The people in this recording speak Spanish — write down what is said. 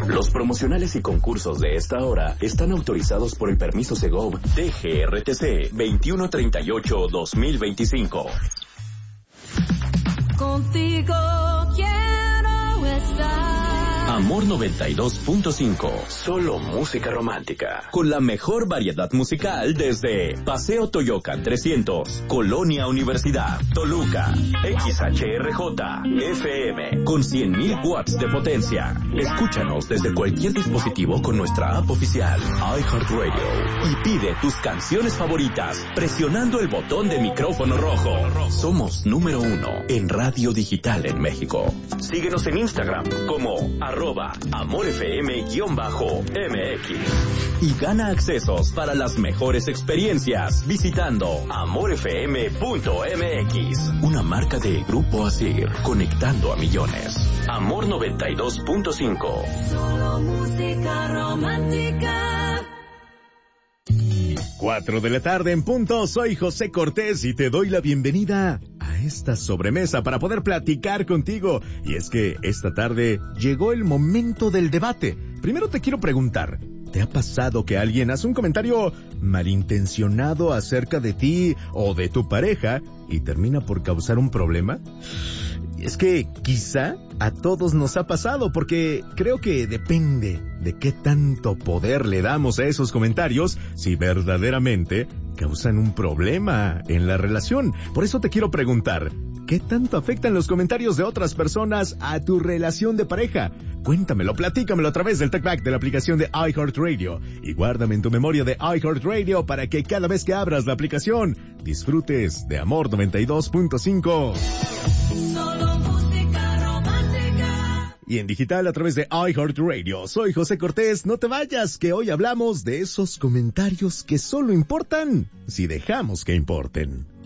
Los promocionales y concursos de esta hora están autorizados por el permiso Segov DGRTC 2138-2025. Contigo quiero estar. Amor 92.5, solo música romántica. Con la mejor variedad musical desde Paseo Toyocan 300, Colonia Universidad, Toluca, XHRJ, FM, con 100.000 watts de potencia. Escúchanos desde cualquier dispositivo con nuestra app oficial, iHeartRadio. Y pide tus canciones favoritas presionando el botón de micrófono rojo. Somos número 1 en radio digital en México. Síguenos en Instagram como @AmorFM_MX y gana accesos para las mejores experiencias visitando amorfm.mx, una marca de Grupo Asir, conectando a millones. Amor 92.5. Solo música romántica. 4 de la tarde en punto, soy José Cortés y te doy la bienvenida a esta sobremesa para poder platicar contigo. Y es que esta tarde llegó el momento del debate. Primero te quiero preguntar, ¿te ha pasado que alguien hace un comentario malintencionado acerca de ti o de tu pareja y termina por causar un problema? Es que quizá a todos nos ha pasado, porque creo que depende de qué tanto poder le damos a esos comentarios si verdaderamente causan un problema en la relación. Por eso te quiero preguntar, ¿qué tanto afectan los comentarios de otras personas a tu relación de pareja? Cuéntamelo, platícamelo a través del TalkBack de la aplicación de iHeartRadio y guárdame en tu memoria de iHeartRadio para que cada vez que abras la aplicación disfrutes de Amor 92.5. Solo música romántica. Y en digital a través de iHeartRadio. Soy José Cortés, no te vayas, que hoy hablamos de esos comentarios que solo importan si dejamos que importen.